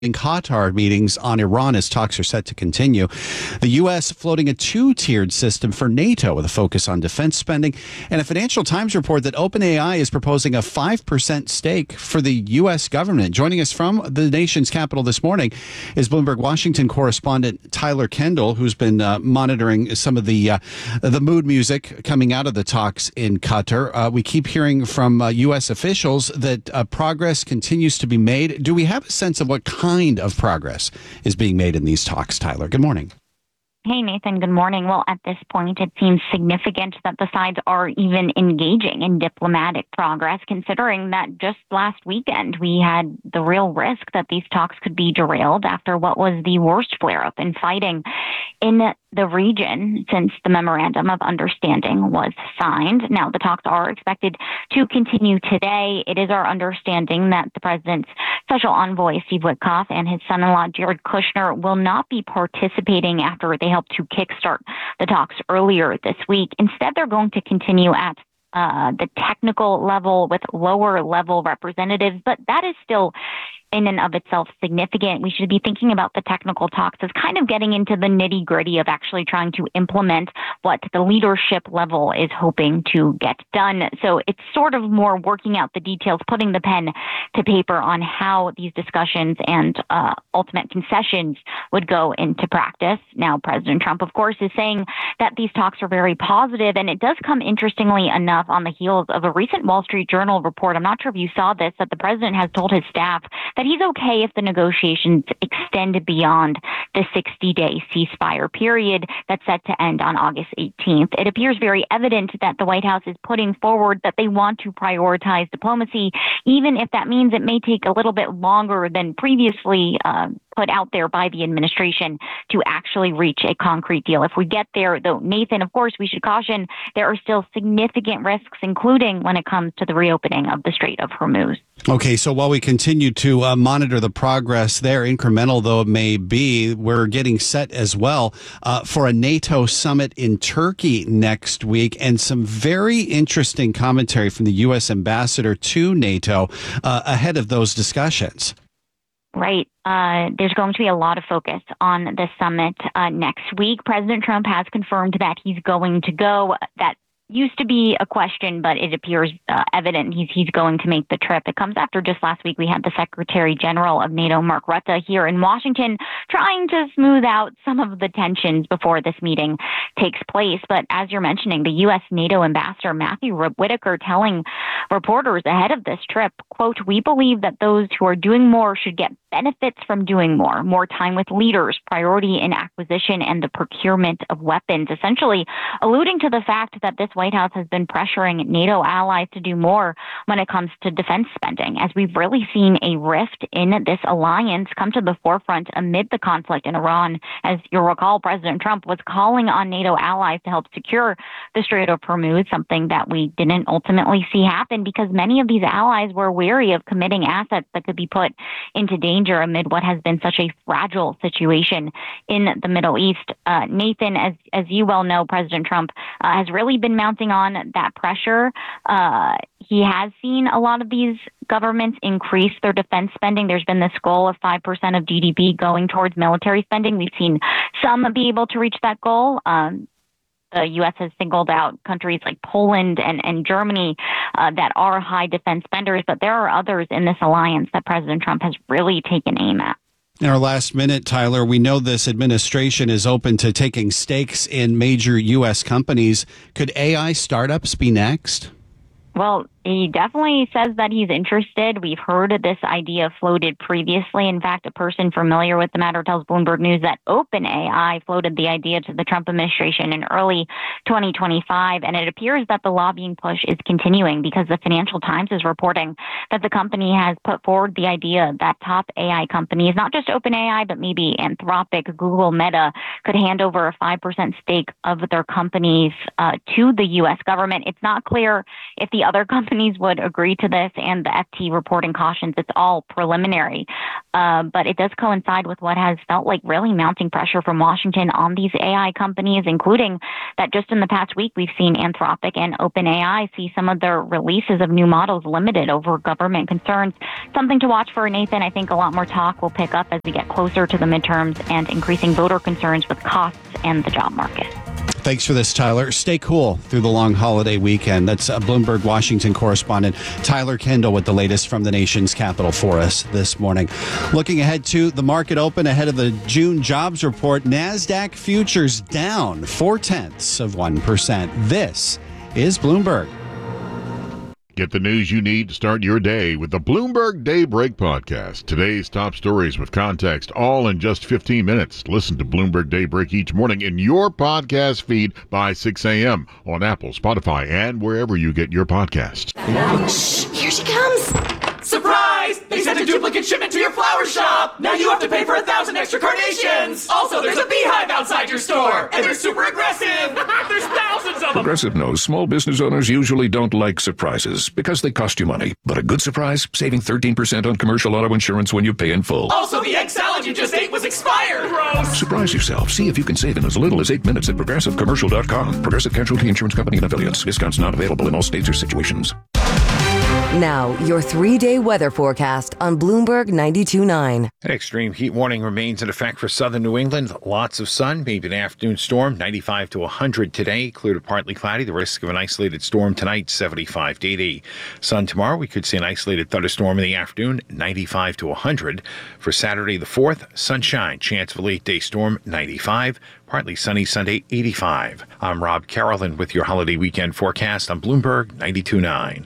in Qatar meetings on Iran as talks are set to continue. The U.S. floating a two-tiered system for NATO with a focus on defense spending, and a Financial Times report that OpenAI is proposing a 5% stake for the U.S. government. Joining us from the nation's capital this morning is Bloomberg Washington correspondent Tyler Kendall, who's been monitoring some of the mood music coming out of the talks in Qatar. We keep hearing from U.S. officials that progress continues to be made. Do we have a sense of what kind of progress is being made in these talks, Tyler? Good morning. Hey, Nathan. Good morning. Well, at this point, it seems significant that the sides are even engaging in diplomatic progress, considering that just last weekend we had the real risk that these talks could be derailed after what was the worst flare-up in fighting in the region since the Memorandum of Understanding was signed. Now, the talks are expected to continue today. It is our understanding that the president's special envoy, Steve Witkoff, and his son-in-law, Jared Kushner, will not be participating after they helped to kickstart the talks earlier this week. Instead, they're going to continue at the technical level with lower level representatives, but that is still in and of itself significant. We should be thinking about the technical talks as kind of getting into the nitty gritty of actually trying to implement what the leadership level is hoping to get done. So it's sort of more working out the details, putting the pen to paper on how these discussions and ultimate concessions would go into practice. Now, President Trump, of course, is saying that these talks are very positive, and it does come interestingly enough on the heels of a recent Wall Street Journal report. I'm not sure if you saw this, that the president has told his staff that he's okay if the negotiations extend beyond the 60-day ceasefire period that's set to end on August 18th. It appears very evident that the White House is putting forward that they want to prioritize diplomacy, even if that means it may take a little bit longer than previously put out there by the administration to actually reach a concrete deal. If we get there, though, Nathan, of course, we should caution there are still significant risks, including when it comes to the reopening of the Strait of Hormuz. Okay, so while we continue to monitor the progress there, incremental though it may be, we're getting set as well for a NATO summit in Turkey next week, and some very interesting commentary from the U.S. ambassador to NATO ahead of those discussions. Right. There's going to be a lot of focus on the summit next week. President Trump has confirmed that he's going to go. That used to be a question, but it appears evident he's going to make the trip. It comes after just last week we had the Secretary General of NATO, Mark Rutte, here in Washington trying to smooth out some of the tensions before this meeting takes place. But as you're mentioning, the U.S. NATO ambassador, Matthew Whitaker, telling reporters ahead of this trip, quote, "We believe that those who are doing more should get benefits from doing more time with leaders, priority in acquisition and the procurement of weapons," essentially alluding to the fact that this White House has been pressuring NATO allies to do more when it comes to defense spending, as we've really seen a rift in this alliance come to the forefront amid the conflict in Iran. As you'll recall, President Trump was calling on NATO allies to help secure the Strait of Hormuz, something that we didn't ultimately see happen because many of these allies were wary of committing assets that could be put into danger amid what has been such a fragile situation in the Middle East. Nathan, as you well know, President Trump has really been mounting on that pressure. He has seen a lot of these governments increase their defense spending. There's been this goal of 5% of GDP going towards military spending. We've seen some be able to reach that goal. The U.S. has singled out countries like Poland and Germany that are high defense spenders, but there are others in this alliance that President Trump has really taken aim at. In our last minute, Tyler, we know this administration is open to taking stakes in major U.S. companies. Could AI startups be next? Well, he definitely says that he's interested. We've heard this idea floated previously. In fact, a person familiar with the matter tells Bloomberg News that OpenAI floated the idea to the Trump administration in early 2025. And it appears that the lobbying push is continuing because the Financial Times is reporting that the company has put forward the idea that top AI companies, not just OpenAI, but maybe Anthropic, Google, Meta, could hand over a 5% stake of their companies to the U.S. government. It's not clear if the other companies companies would agree to this, and the FT reporting cautions it's all preliminary. But it does coincide with what has felt like really mounting pressure from Washington on these AI companies, including that just in the past week, we've seen Anthropic and OpenAI see some of their releases of new models limited over government concerns. Something to watch for, Nathan. I think a lot more talk will pick up as we get closer to the midterms and increasing voter concerns with costs and the job market. Thanks for this, Tyler. Stay cool through the long holiday weekend. That's Bloomberg Washington correspondent Tyler Kendall with the latest from the nation's capital for us this morning. Looking ahead to the market open ahead of the June jobs report, NASDAQ futures down 0.4%. This is Bloomberg. Get the news you need to start your day with the Bloomberg Daybreak podcast. Today's top stories with context, all in just 15 minutes. Listen to Bloomberg Daybreak each morning in your podcast feed by 6 a.m. on Apple, Spotify, and wherever you get your podcasts. Shh, here she comes. Surprise! They sent a duplicate shipment to your flower shop. Now you have to pay for 1,000 extra carnations. Also, there's a beehive outside your store, and they're super aggressive. There's thousands of them. Progressive knows small business owners usually don't like surprises because they cost you money. But a good surprise, saving 13% on commercial auto insurance when you pay in full. Also, the egg salad you just ate was expired. Gross. Surprise yourself. See if you can save in as little as 8 minutes at ProgressiveCommercial.com. Progressive Casualty Insurance Company and Affiliates. Discounts not available in all states or situations. Now, your 3-day weather forecast on Bloomberg 92.9. An extreme heat warning remains in effect for southern New England. Lots of sun, maybe an afternoon storm, 95 to 100 today. Clear to partly cloudy. The risk of an isolated storm tonight, 75 to 80. Sun tomorrow, we could see an isolated thunderstorm in the afternoon, 95 to 100. For Saturday the 4th, sunshine. Chance of a late day storm, 95. Partly sunny Sunday, 85. I'm Rob Carolyn with your holiday weekend forecast on Bloomberg 92.9.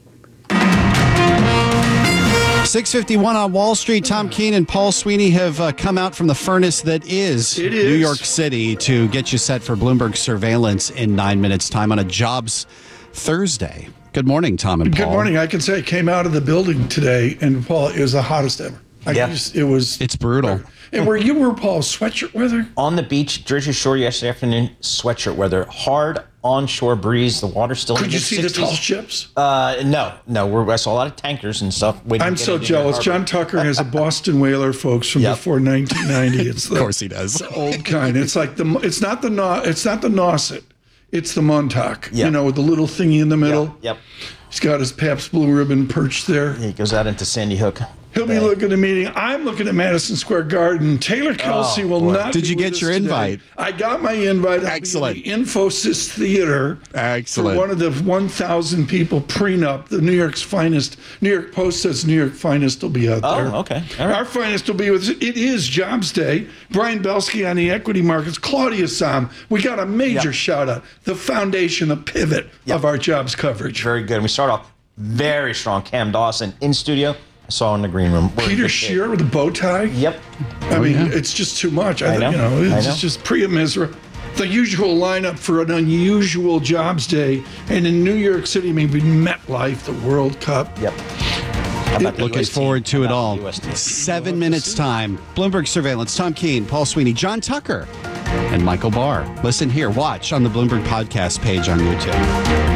6:51 on Wall Street. Tom Keene and Paul Sweeney have come out from the furnace that is New York City to get you set for Bloomberg surveillance in 9 minutes' time on a Jobs Thursday. Good morning, Tom and Paul. Good morning. I can say I came out of the building today, and Paul, it was the hottest ever. It's brutal. And where you were, Paul, sweatshirt weather? On the beach, Jersey Shore yesterday afternoon, sweatshirt weather. Hard onshore breeze. The water's still in the mid-60s. Could you see the tall ships? No. I saw a lot of tankers and stuff. I'm so jealous. John Tucker has a Boston whaler, folks, from before 1990. It's of course he does. The old kind. It's like it's not the Nauset. It's the Montauk. Yep. You know, with the little thingy in the middle. Yep. He's got his Pabst Blue Ribbon perched there. He goes out into Sandy Hook. He'll be looking at the meeting. I'm looking at Madison Square Garden. Taylor Kelsey will not. Did you get your invite? I got my invite. Excellent. I'll be in the Infosys Theater. Excellent. For one of the 1,000 people prenup. The New York Post says New York finest will be out there. Oh, okay. All right. Our finest will be with. It is Jobs Day. Brian Belsky on the equity markets. Claudia Sam. We got a major shout out. The foundation, the pivot of our jobs coverage. Very good. And we start off very strong. Cam Dawson in studio. I saw in the green room. Peter Scheer with a bow tie. Yep. I mean, it's just too much. I know. It's just Priya Misra. The usual lineup for an unusual Jobs Day. And in New York City, maybe MetLife, the World Cup. Yep. Looking forward to it all. 7 minutes time. Bloomberg surveillance. Tom Keene, Paul Sweeney, John Tucker, and Michael Barr. Listen here. Watch on the Bloomberg podcast page on YouTube.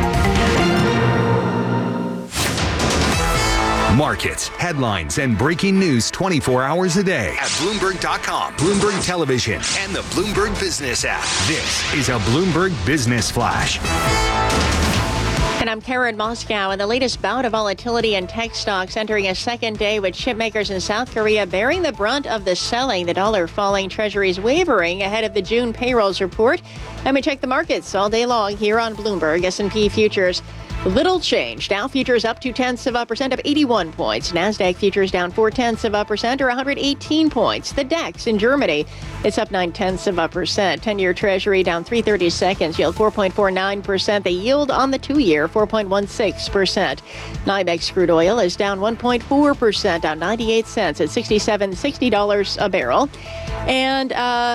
Markets, headlines, and breaking news 24 hours a day at Bloomberg.com, Bloomberg Television, and the Bloomberg Business app. This is a Bloomberg Business Flash. And I'm Karen Moscow, and the latest bout of volatility in tech stocks entering a second day with chip makers in South Korea bearing the brunt of the selling, the dollar falling, treasuries wavering ahead of the June payrolls report. And we check the markets all day long here on Bloomberg. S&P futures little change. Dow futures up 0.2% up 81 points. NASDAQ futures down 0.4% or 118 points. The DAX in Germany, it's up 0.9%. 10-year Treasury down 3/32, yield 4.49%. The yield on the 2-year, 4.16%. NYMEX crude oil is down 1.4%, down 98 cents at $67.60 a barrel. And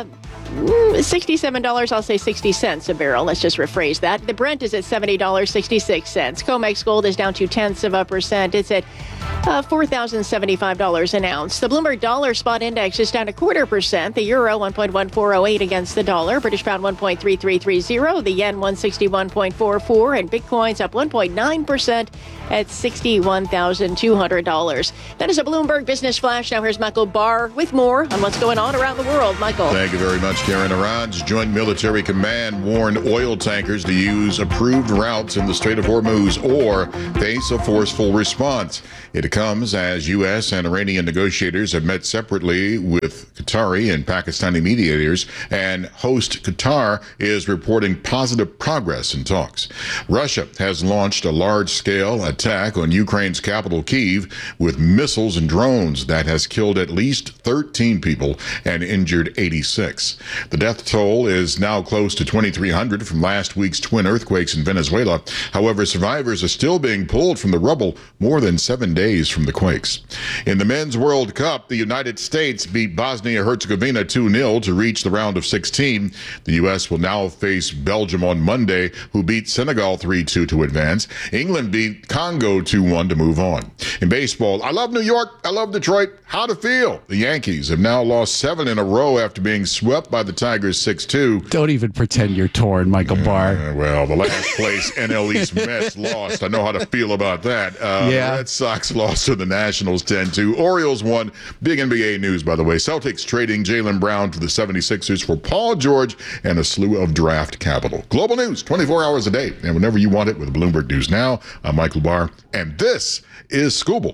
$67, I'll say 60 cents a barrel. Let's just rephrase that. The Brent is at $70.66. COMEX gold is down 0.2%. It's at $4,075 an ounce. The Bloomberg Dollar Spot Index is down 0.25%. The euro 1.1408 against the dollar. British pound 1.3330. The yen 161.44. And Bitcoin's up 1.9% at $61,200. That is a Bloomberg Business Flash. Now here's Michael Barr with more on what's going on around the world. Michael. Thank you very much, Karen. Iran's Joint Military Command warned oil tankers to use approved routes in the Strait of Hormuz or face a forceful response. It comes as U.S. and Iranian negotiators have met separately with Qatari and Pakistani mediators, and host Qatar is reporting positive progress in talks. Russia has launched a large-scale attack on Ukraine's capital, Kyiv, with missiles and drones that has killed at least 13 people and injured 86. The death toll is now close to 2,300 from last week's twin earthquakes in Venezuela. However, survivors are still being pulled from the rubble more than 7 days from the quakes. In the Men's World Cup, the United States beat Bosnia-Herzegovina 2-0 to reach the round of 16. The U.S. will now face Belgium on Monday, who beat Senegal 3-2 to advance. England beat Congo 2-1 to move on. In baseball, I love New York. I love Detroit. How to feel? The Yankees have now lost 7 in a row after being swept by the Tigers 6-2. Don't even pretend you're torn, Michael Barr. Well, the last place NL East Mets lost. I know how to feel about that. The Red Sox lost to the Nationals 10-2. Orioles won. Big NBA news, by the way. Celtics trading Jaylen Brown to the 76ers for Paul George and a slew of draft capital. Global news, 24 hours a day, and whenever you want it with Bloomberg News Now. I'm Michael Barr, and this is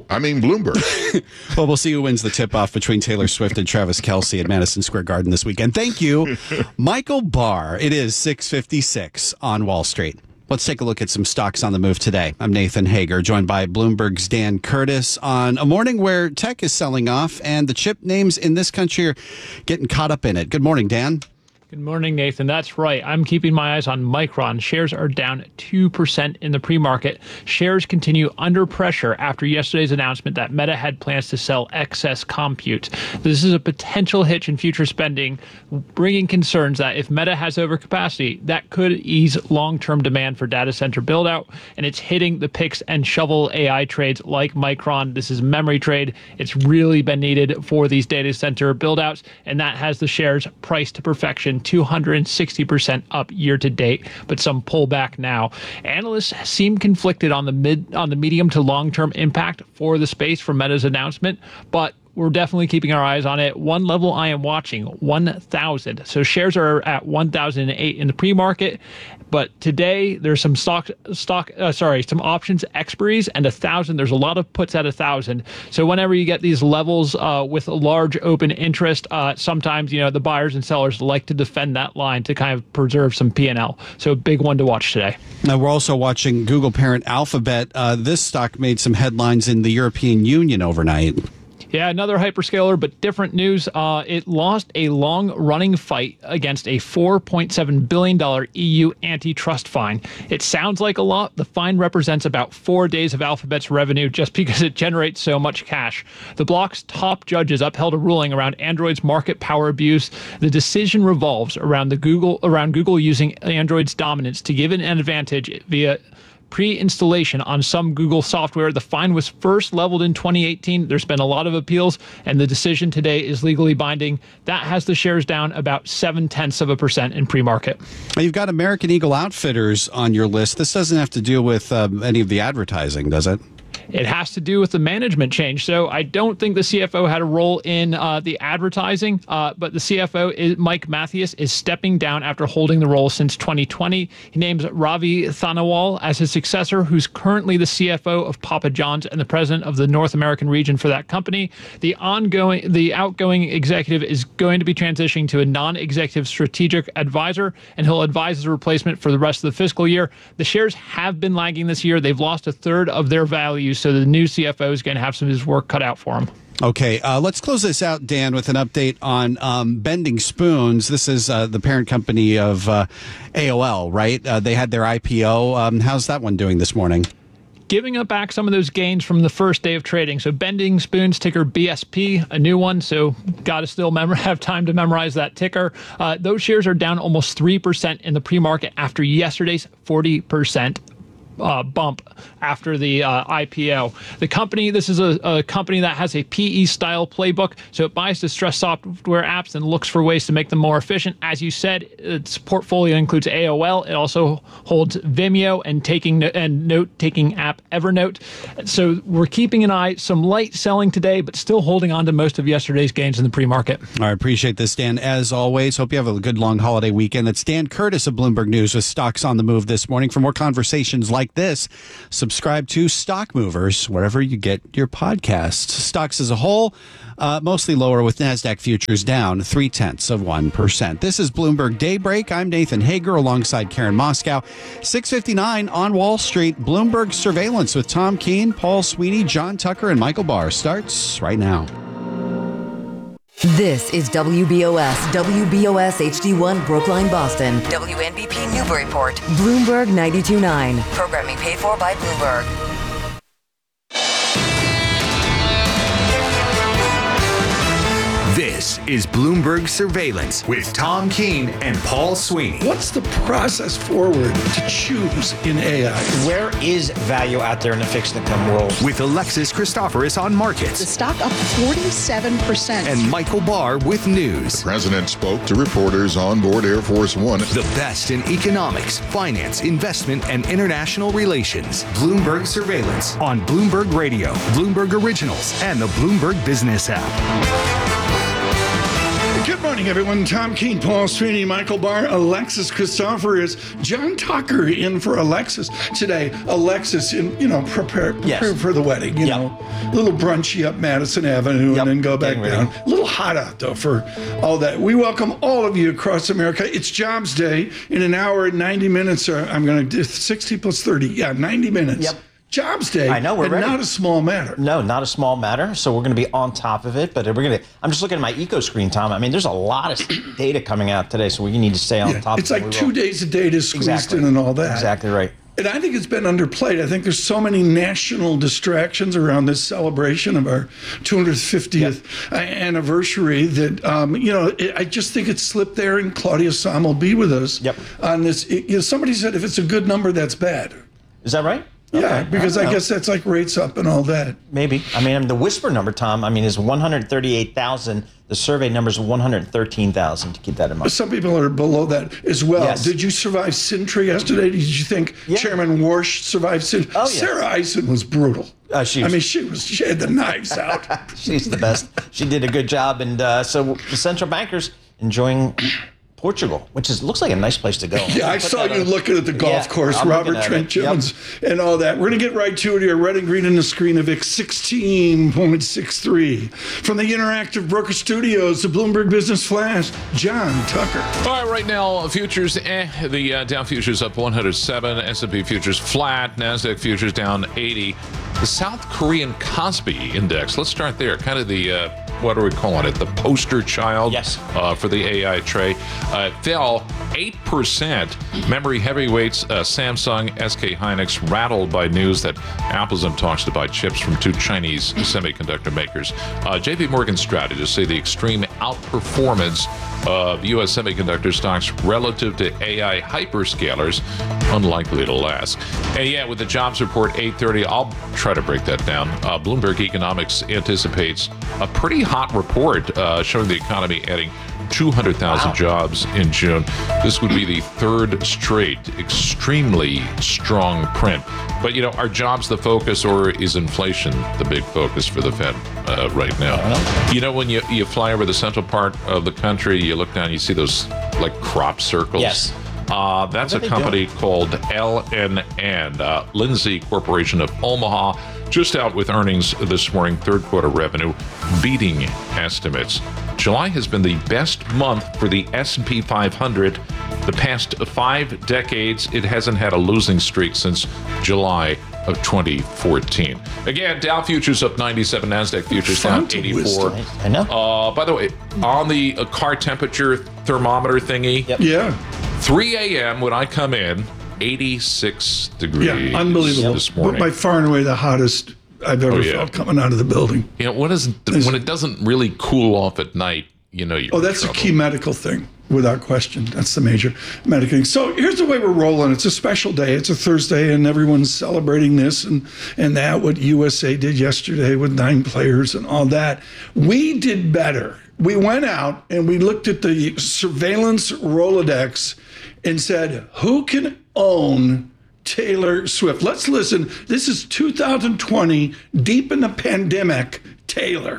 Bloomberg. Well, we'll see who wins the tip-off between Taylor Swift and Travis Kelce at Madison Square Garden this weekend. Thank you, Michael Barr. It is 6:56 on Wall Street. Let's take a look at some stocks on the move today. I'm Nathan Hager, joined by Bloomberg's Dan Curtis on a morning where tech is selling off and the chip names in this country are getting caught up in it. Good morning, Dan. Good morning, Nathan. That's right. I'm keeping my eyes on Micron. Shares are down 2% in the pre-market. Shares continue under pressure after yesterday's announcement that Meta had plans to sell excess compute. This is a potential hitch in future spending, bringing concerns that if Meta has overcapacity, that could ease long-term demand for data center build-out, and it's hitting the picks and shovel AI trades like Micron. This is memory trade. It's really been needed for these data center build-outs, and that has the shares priced to perfection, 260% up year to date, but some pullback now. Analysts seem conflicted on the medium to long-term impact for the space from Meta's announcement, but we're definitely keeping our eyes on it. One level I am watching, 1,000. So shares are at 1,008 in the pre-market, but today there's some some options expiries, and 1,000. There's a lot of puts at 1,000. So whenever you get these levels with a large open interest, sometimes the buyers and sellers like to defend that line to kind of preserve some P&L. So a big one to watch today. Now we're also watching Google parent Alphabet. This stock made some headlines in the European Union overnight. Yeah, another hyperscaler, but different news. It lost a long-running fight against a $4.7 billion EU antitrust fine. It sounds like a lot. The fine represents about 4 days of Alphabet's revenue just because it generates so much cash. The bloc's top judges upheld a ruling around Android's market power abuse. The decision revolves around Google using Android's dominance to give it an advantage via pre-installation on some Google software. The fine was first leveled in 2018. There's been a lot of appeals, and the decision today is legally binding. That has the shares down about 0.7% in pre-market. You've got American Eagle Outfitters on your list. This doesn't have to do with any of the advertising, does it? It has to do with the management change. So I don't think the CFO had a role in the advertising, but the CFO, Mike Mathias, is stepping down after holding the role since 2020. He names Ravi Thanawal as his successor, who's currently the CFO of Papa John's and the president of the North American region for that company. The outgoing executive is going to be transitioning to a non-executive strategic advisor, and he'll advise the replacement for the rest of the fiscal year. The shares have been lagging this year. They've lost a third of their value, so the new CFO is going to have some of his work cut out for him. Okay, let's close this out, Dan, with an update on Bending Spoons. This is the parent company of AOL, right? They had their IPO. How's that one doing this morning? Giving up back some of those gains from the first day of trading. So Bending Spoons, ticker BSP, a new one. So got to still have time to memorize that ticker. Those shares are down almost 3% in the pre-market after yesterday's 40% bump after the IPO. The company, this is a company that has a PE-style playbook, so it buys distressed software apps and looks for ways to make them more efficient. As you said, its portfolio includes AOL. It also holds Vimeo and note-taking app Evernote. So we're keeping an eye, some light selling today, but still holding on to most of yesterday's gains in the pre-market. All right, appreciate this, Dan. As always, hope you have a good long holiday weekend. It's Dan Curtis of Bloomberg News with Stocks on the Move this morning. For more conversations like this, subscribe to Stock Movers wherever you get your podcasts. Stocks as a whole, mostly lower, with NASDAQ futures down 0.3%. This is Bloomberg Daybreak. I'm Nathan Hager alongside Karen Moscow. 6:59 on Wall Street. Bloomberg Surveillance with Tom Keene, Paul Sweeney, John Tucker, and Michael Barr starts right now. This is WBOS HD1 Brookline, Boston. WNBP Newburyport. Bloomberg 92.9. Programming paid for by Bloomberg. This is Bloomberg Surveillance with Tom Keene and Paul Sweeney. What's the process forward to choose in AI? Where is value out there in the fixed income world? With Alexis Christoforous on markets. The stock up 47%. And Michael Barr with news. The president spoke to reporters on board Air Force One. The best in economics, finance, investment, and international relations. Bloomberg Surveillance on Bloomberg Radio, Bloomberg Originals, and the Bloomberg Business app. Good morning, everyone. Tom Keene, Paul Sweeney, Michael Barr, Alexis Christoforous, John Tucker in for Alexis today. Alexis, prepare for the wedding. You know, a little brunchy up Madison Avenue and then go back down. A little hot out though for all that. We welcome all of you across America. It's Jobs Day. In an hour and 90 minutes, I'm going to do 60 plus 30. Yeah, 90 minutes. Yep. Jobs Day. I know, we're ready. Not a small matter. No, not a small matter. So we're going to be on top of it. But I'm just looking at my eco screen, Tom. I mean, there's a lot of data coming out today, so we need to stay on top of it. It's like 2 days of data squeezed in and all that. Exactly right. And I think it's been underplayed. I think there's so many national distractions around this celebration of our 250th anniversary that, I just think it slipped there, and Claudia Sahm will be with us on this. Somebody said if it's a good number, that's bad. Is that right? Yeah, because I guess that's like rates up and all that. Maybe. I mean, the whisper number, Tom, is 138,000. The survey number is 113,000, to keep that in mind. Some people are below that as well. Yes. Did you survive Sintra yesterday? Did you think Chairman Warsh survived Sintra? Oh, yeah. Sarah Eisen was brutal. She had the knives out. She's the best. She did a good job. And so the central bankers enjoying Portugal, which looks like a nice place to go. Yeah, I saw you looking at the golf course, Robert Trent Jones, and all that. We're going to get right to it here. Red and green in the screen of VIX 16.63. From the Interactive Broker Studios, the Bloomberg Business Flash, John Tucker. All right, right now, futures, the Dow futures up 107, S&P futures flat, NASDAQ futures down 80. The South Korean Kospi Index, let's start there, kind of the, what are we calling it, the poster child for the AI trade. Fell 8%. Memory heavyweights Samsung, SK Hynix rattled by news that Apple's in talks to buy chips from two Chinese semiconductor makers. JP Morgan strategists say the extreme outperformance of U.S. semiconductor stocks relative to AI hyperscalers unlikely to last. And with the jobs report 8:30, I'll try to break that down. Bloomberg Economics anticipates a pretty hot report showing the economy adding 200,000 jobs in June. This would be the third straight extremely strong print. But, are jobs the focus, or is inflation the big focus for the Fed right now? When you fly over the central part of the country, you look down, you see those like crop circles. Yes. That's a company called LNN, Lindsay Corporation of Omaha, just out with earnings this morning, third quarter revenue beating estimates. July has been the best month for the S&P 500. The past 5 decades, it hasn't had a losing streak since July of 2014. Again, Dow futures up 97, NASDAQ futures down 84. I know. By the way, on the car temperature thermometer thingy, 3 a.m. when I come in, 86 degrees. Yeah, unbelievable. This morning. By far and away the hottest I've ever felt coming out of the building. When it doesn't really cool off at night, you know you're Oh, that's in a trouble. key medical thing, without question. That's the major medical thing. So here's the way we're rolling. It's a special day. It's a Thursday, and everyone's celebrating this and that, what USA did yesterday with 9 players and all that. We did better. We went out and we looked at the surveillance Rolodex and said, who can own Taylor Swift? Let's listen. This is 2020, deep in the pandemic, Taylor.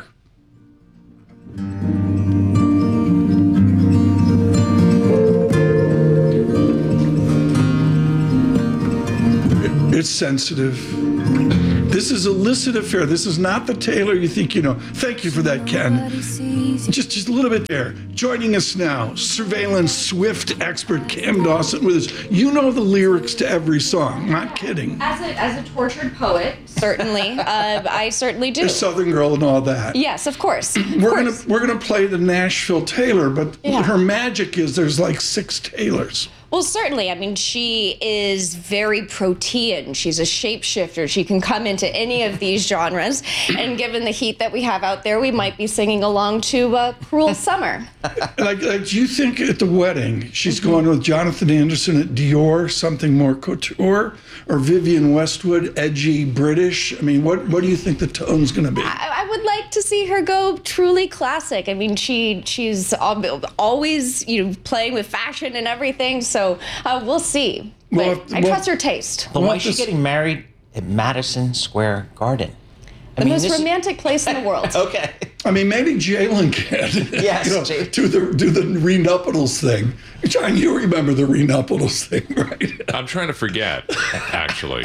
It's sensitive. This is illicit affair. This is not the Taylor you think you know. Thank you for that, Ken. Just a little bit there. Joining us now, surveillance Swift expert Cam Dawson with us. You know the lyrics to every song. Not kidding. As a tortured poet, certainly, I certainly do. A Southern girl and all that. Yes, of course. We're gonna play the Nashville Taylor, but her magic is there's like 6 Taylors. Well, certainly. I mean, she is very protean. She's a shapeshifter. She can come into any of these genres. And given the heat that we have out there, we might be singing along to Cruel Summer. Like, do you think at the wedding she's going with Jonathan Anderson at Dior, something more couture, or Vivienne Westwood, edgy British? I mean, what do you think the tone's going to be? I would like to see her go truly classic. I mean, she's always playing with fashion and everything. So we'll see. But I trust her taste. But why is she getting married at Madison Square Garden? The most romantic place in the world. Okay. I mean, maybe Jalen can. Yes. Do the renuptials thing. John, you remember the renuptials thing, right? I'm trying to forget, actually.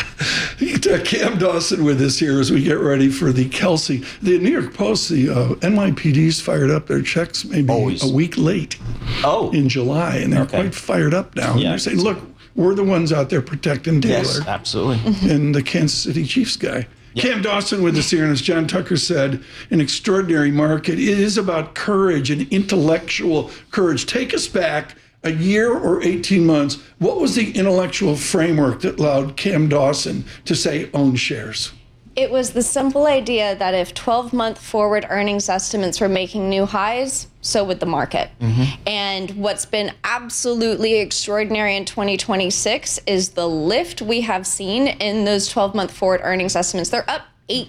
Cam Dawson with us here as we get ready for the Kelsey. The New York Post, the NYPD's fired up their checks maybe a week late in July, and they're quite fired up now. Yeah. They're saying, look, we're the ones out there protecting Taylor. Yes, absolutely. And the Kansas City Chiefs guy. Yep. Cam Dawson with us here, and as John Tucker said, an extraordinary market. It is about courage and intellectual courage. Take us back a year or 18 months. What was the intellectual framework that allowed Cam Dawson to say own shares? It was the simple idea that if 12-month forward earnings estimates were making new highs, so would the market. And what's been absolutely extraordinary in 2026 is the lift we have seen in those 12-month forward earnings estimates. They're up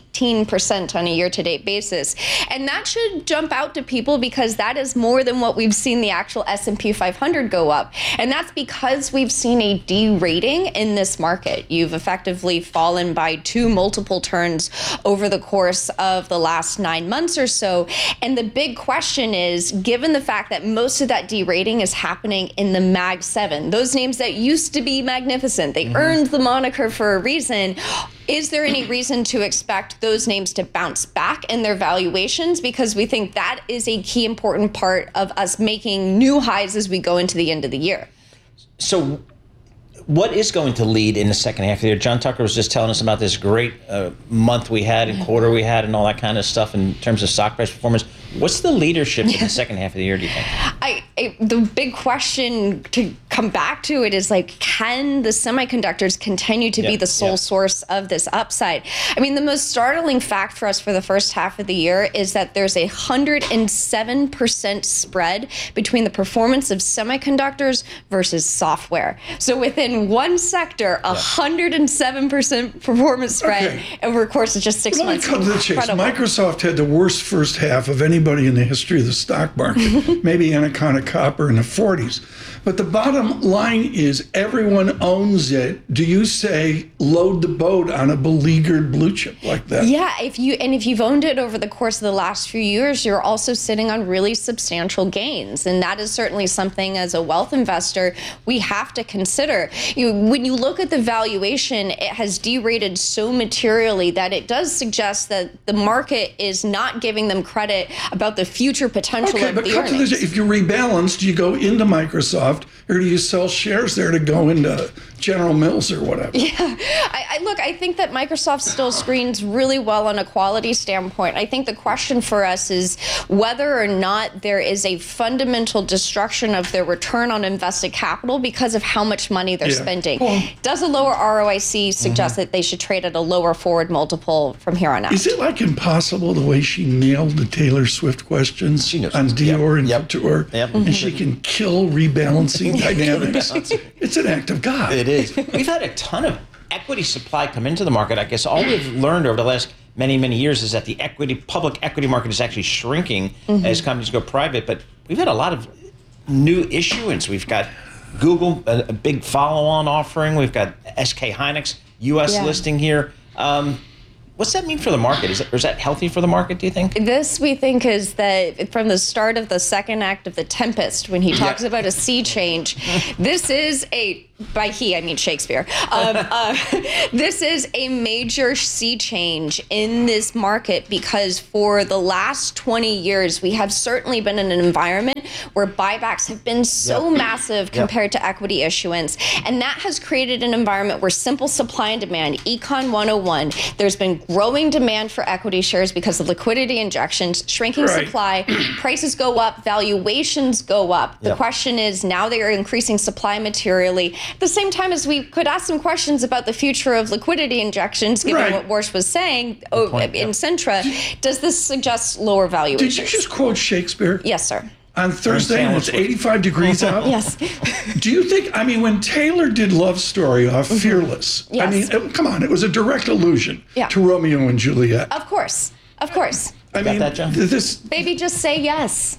18% on a year-to-date basis. And that should jump out to people because that is more than what we've seen the actual S&P 500 go up. And that's because we've seen a de-rating in this market. You've effectively fallen by 2 multiple turns over the course of the last 9 months or so. And the big question is, given the fact that most of that de-rating is happening in the Mag 7, those names that used to be magnificent, they earned the moniker for a reason. Is there any reason to expect those names to bounce back in their valuations? Because we think that is a key important part of us making new highs as we go into the end of the year. So what is going to lead in the second half of the year? John Tucker was just telling us about this great month we had and quarter we had and all that kind of stuff in terms of stock price performance. What's the leadership in the second half of the year, do you think? The big question to come back to it is, like, can the semiconductors continue to be the sole source of this upside? I mean, the most startling fact for us for the first half of the year is that there's a 107% spread between the performance of semiconductors versus software. So within one sector, 107% performance spread over the course of just 6 months. Let me cut to the chase. Microsoft had the worst first half of anybody in the history of the stock market, maybe Anaconda Copper in the 40s. But the bottom line is everyone owns it. Do you say load the boat on a beleaguered blue chip like that? Yeah, if you've owned it over the course of the last few years, you're also sitting on really substantial gains. And that is certainly something as a wealth investor we have to consider. When you look at the valuation, it has derated so materially that it does suggest that the market is not giving them credit about the future potential of the earnings. If you rebalance, do you go into Microsoft, or do you sell shares there to go into General Mills or whatever? Yeah, I think that Microsoft still screens really well on a quality standpoint. I think the question for us is whether or not there is a fundamental destruction of their return on invested capital because of how much money they're spending. Does a lower ROIC suggest that they should trade at a lower forward multiple from here on out? Is it like impossible the way she nailed the Taylor Swift questions on Dior and Couture? And she can kill rebalancing dynamics. It's an act of God. It is. We've had a ton of equity supply come into the market. I guess all we've learned over the last many years is that the public equity market is actually shrinking as companies go private. But we've had a lot of new issuance. We've got Google, a big follow-on offering. We've got SK Hynix, U.S. listing here. What's that mean for the market? Is that healthy for the market, do you think? This, we think, is that from the start of the second act of The Tempest, when he talks about a sea change, this is by he, I mean Shakespeare. This is a major sea change in this market because for the last 20 years, we have certainly been in an environment where buybacks have been so massive compared to equity issuance. And that has created an environment where simple supply and demand, Econ 101, there's been growing demand for equity shares because of liquidity injections, shrinking supply, prices go up, valuations go up. The question is now they are increasing supply materially. At the same time as we could ask some questions about the future of liquidity injections, given what Warsh was saying in Centra, does this suggest lower valuations? Did you just quote Shakespeare? Yes, sir. On Thursday, and it's 85 degrees out? Yes. Do you think, when Taylor did Love Story off Fearless, come on, it was a direct allusion to Romeo and Juliet. Of course. This baby, just say yes.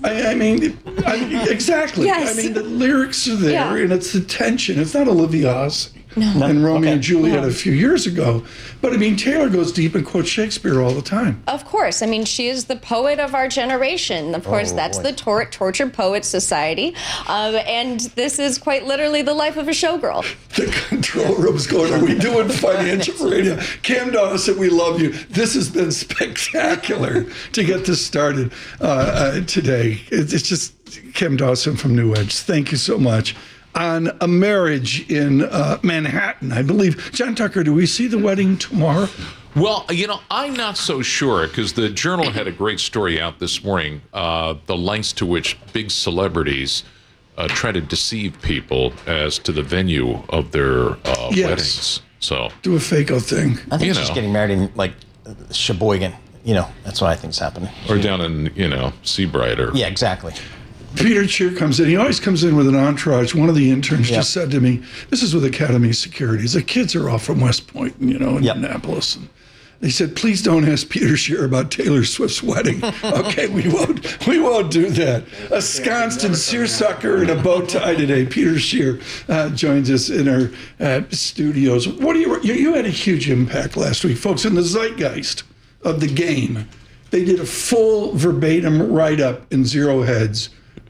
Exactly. Yes. The lyrics are there, and it's the tension. It's not Olivia Hussey and Romeo and Juliet a few years ago. But Taylor goes deep and quotes Shakespeare all the time. Of course. She is the poet of our generation. Of course, that's the Tortured Poets Society. And this is quite literally the life of a showgirl. The control room's going, are we doing financial radio? Cam Dawson, we love you. This has been spectacular to get this started today. It's just Cam Dawson from New Edge. Thank you so much. On a marriage in Manhattan, I believe. John Tucker, do we see the wedding tomorrow? Well, I'm not so sure because the Journal had a great story out this morning, the lengths to which big celebrities try to deceive people as to the venue of their weddings. So do a fake-o thing. I think she's getting married in, Sheboygan. That's what I think is happening. Or down in, Seabright. Yeah, exactly. Peter Cheer comes in. He always comes in with an entourage. One of the interns just said to me, this is with Academy Securities. The kids are all from West Point, in Indianapolis. And they said, please don't ask Peter Cheer about Taylor Swift's wedding. Okay, we won't do that. Ensconced in seersucker and a bow tie today, Peter Cheer joins us in our studios. What do you had a huge impact last week, folks, in the zeitgeist of the game. They did a full verbatim write-up in Zero Hedge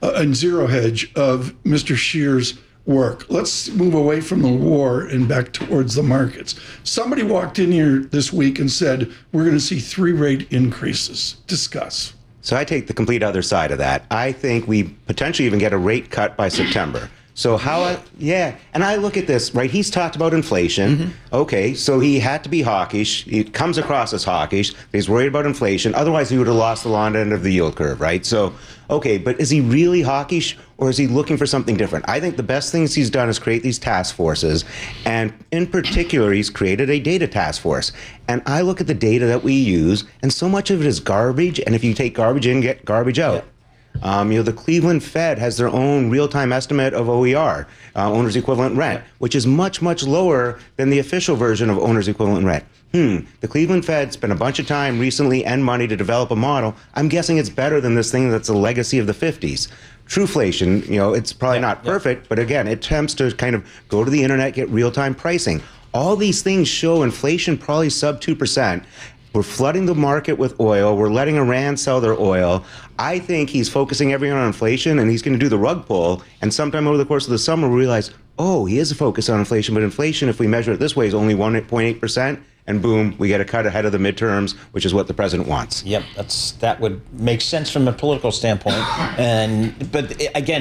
of Mr. Scheer's work. Let's move away from the war and back towards the markets. Somebody walked in here this week and said, we're going to see 3 rate increases. Discuss. So I take the complete other side of that. I think we potentially even get a rate cut by September. So and I look at this, right? He's talked about inflation. Okay, so he had to be hawkish. He comes across as hawkish. He's worried about inflation. Otherwise, he would have lost the long end of the yield curve, right? So, okay, but is he really hawkish or is he looking for something different? I think the best things he's done is create these task forces. And in particular, he's created a data task force. And I look at the data that we use, and so much of it is garbage. And if you take garbage in, get garbage out. The Cleveland Fed has their own real-time estimate of OER, owner's equivalent rent, which is much, much lower than the official version of owner's equivalent rent. The Cleveland Fed spent a bunch of time recently and money to develop a model. I'm guessing it's better than this thing that's a legacy of the 50s. Trueflation, it's probably not perfect, but again, it attempts to kind of go to the internet, get real-time pricing. All these things show inflation probably sub 2%. We're flooding the market with oil. We're letting Iran sell their oil. I think he's focusing everyone on inflation, and he's going to do the rug pull. And sometime over the course of the summer, we'll realize, he is focused on inflation. But inflation, if we measure it this way, is only 1.8%. And boom, we get a cut ahead of the midterms, which is what the president wants. Yep, that would make sense from a political standpoint. But again,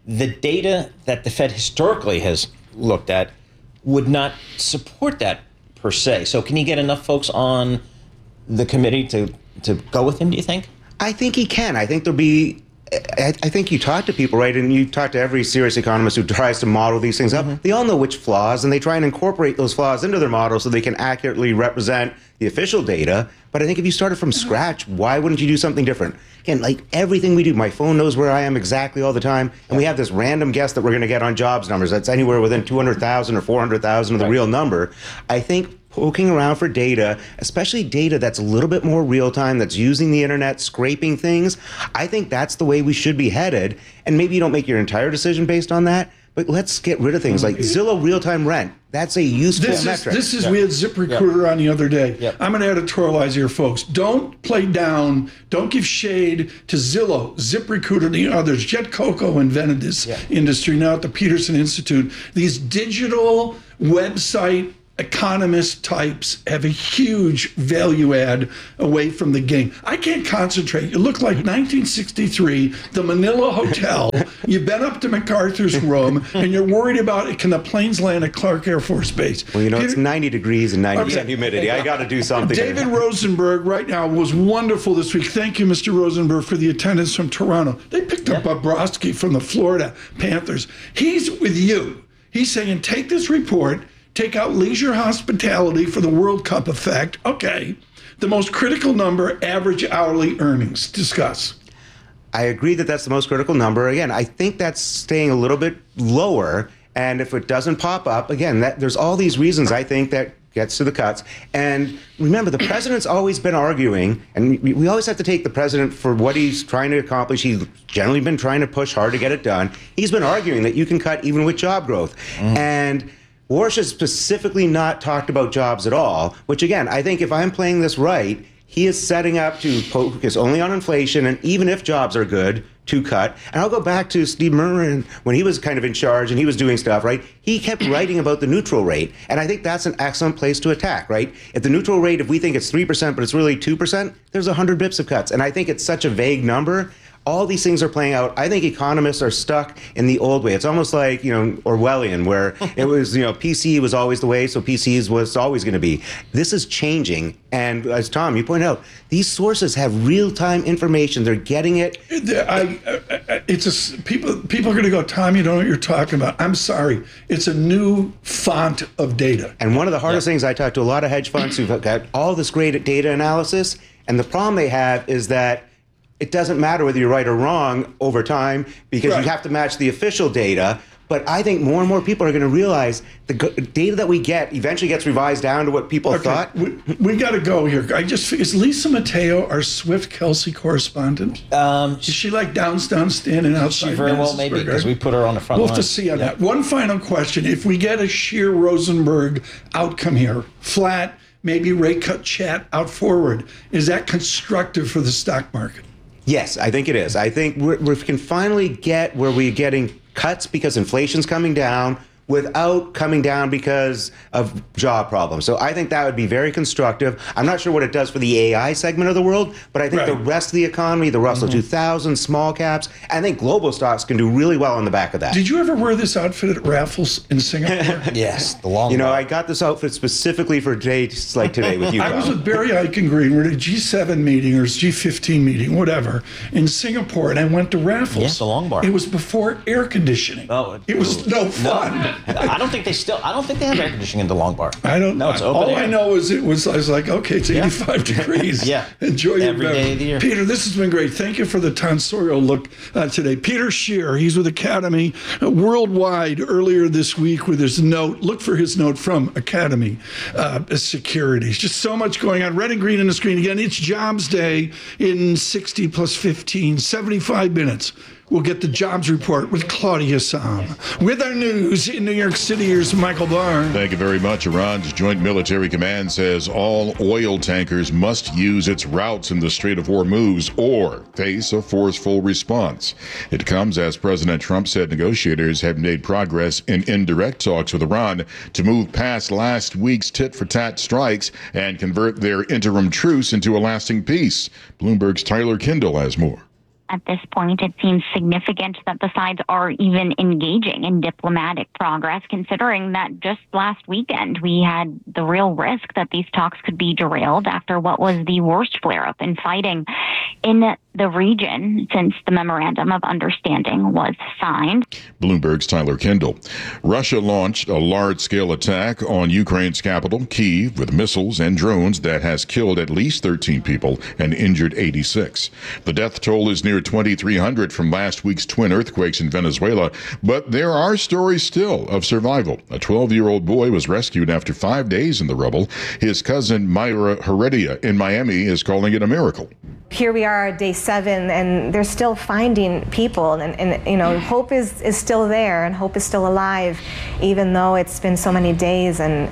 the data that the Fed historically has looked at would not support that per se. So can he get enough folks on the committee to go with him, do you think? I think he can. I think there'll be. I think you talk to people, right? And you talk to every serious economist who tries to model these things up. They all know which flaws, and they try and incorporate those flaws into their model so they can accurately represent the official data. But I think if you started from scratch, why wouldn't you do something different? Again, like everything we do, my phone knows where I am exactly all the time, and we have this random guess that we're going to get on jobs numbers that's anywhere within 200,000 or 400,000 of the real number. I think poking around for data, especially data that's a little bit more real time, that's using the internet, scraping things, I think that's the way we should be headed. And maybe you don't make your entire decision based on that, but let's get rid of things like Zillow real-time rent. That's a useful metric. We had ZipRecruiter on the other day. I'm going to editorialize here, folks. Don't play down, don't give shade to Zillow, ZipRecruiter, and the others. Jet Coco invented this industry now at the Peterson Institute. These digital website economist types have a huge value add away from the game. I can't concentrate. You look like 1963, the Manila Hotel. You've been up to MacArthur's room, and you're worried about, can the planes land at Clark Air Force Base? Well, it's 90 degrees and 90% humidity. I got to do something. David Rosenberg right now was wonderful this week. Thank you, Mr. Rosenberg, for the attendance from Toronto. They picked up Bobrovsky from the Florida Panthers. He's with you. He's saying, take this report, take out leisure hospitality for the World Cup effect. Okay. The most critical number, average hourly earnings. Discuss. I agree that that's the most critical number. Again, I think that's staying a little bit lower. And if it doesn't pop up, again, there's all these reasons I think that gets to the cuts. And remember, the president's always been arguing, and we always have to take the president for what he's trying to accomplish. He's generally been trying to push hard to get it done. He's been arguing that you can cut even with job growth. And Warsh has specifically not talked about jobs at all, which again, I think if I'm playing this right, he is setting up to focus only on inflation, and even if jobs are good, to cut. And I'll go back to Steve Mnuchin when he was kind of in charge and he was doing stuff, right? He kept writing about the neutral rate, and I think that's an excellent place to attack, right? If the neutral rate, if we think it's 3%, but it's really 2%, there's 100 bips of cuts. And I think it's such a vague number. All these things are playing out. I think economists are stuck in the old way. It's almost like, Orwellian, where it was, PC was always the way, so PCs was always going to be. This is changing. And as Tom, you point out, these sources have real-time information. They're getting it. People are going to go, Tom, you don't know what you're talking about. I'm sorry. It's a new font of data. And one of the hardest things, I talk to a lot of hedge funds who've got all this great data analysis, and the problem they have is that it doesn't matter whether you're right or wrong over time because you have to match the official data. But I think more and more people are going to realize the data that we get eventually gets revised down to what people thought. We got to go here. Is Lisa Mateo our Swift Kelsey correspondent? Is she like downtown standing outside? She very well maybe, because we put her on the front line. We'll have to see on that. One final question. If we get a sheer Rosenberg outcome here, flat, maybe rate cut chat out forward, is that constructive for the stock market? Yes, I think it is. I think we can finally get where we're getting cuts because inflation's coming down without coming down because of job problems. So I think that would be very constructive. I'm not sure what it does for the AI segment of the world, but I think the rest of the economy, the Russell 2000, small caps, I think global stocks can do really well on the back of that. Did you ever wear this outfit at Raffles in Singapore? Yes, the long one. I got this outfit specifically for days like today with you. I was with Barry Eichengreen. We're at a G7 meeting or G15 meeting, whatever, in Singapore, and I went to Raffles. Yes, the long bar. It was before air conditioning. Oh, it was no fun. I don't think they have air conditioning in the long bar. I don't know. It's open air. I know is I was like, okay, it's 85 degrees. Enjoy your every day of the year. Peter, this has been great. Thank you for the tonsorial look today. Peter Scheer, he's with Academy Worldwide earlier this week with his note. Look for his note from Academy Securities. Just so much going on. Red and green on the screen again. It's Jobs Day in 60 plus 15, 75 minutes. We'll get the jobs report with Claudia Sam. With our news in New York City, here's Michael Barr. Thank you very much. Iran's Joint Military Command says all oil tankers must use its routes in the Strait of Hormuz or face a forceful response. It comes as President Trump said negotiators have made progress in indirect talks with Iran to move past last week's tit-for-tat strikes and convert their interim truce into a lasting peace. Bloomberg's Tyler Kindle has more. at this point, it seems significant that the sides are even engaging in diplomatic progress, considering that just last weekend we had the real risk that these talks could be derailed after what was the worst flare-up in fighting in the region since the Memorandum of Understanding was signed. Bloomberg's Tyler Kendall. Russia launched a large-scale attack on Ukraine's capital, Kyiv, with missiles and drones that has killed at least 13 people and injured 86. The death toll is near 2,300 from last week's twin earthquakes in Venezuela, but there are stories still of survival. A 12-year-old boy was rescued after 5 days in the rubble. His cousin Mayra Heredia in Miami is calling it a miracle. Here we are, day 7, and they're still finding people, and you know, hope is still there, and hope is still alive, even though it's been so many days, and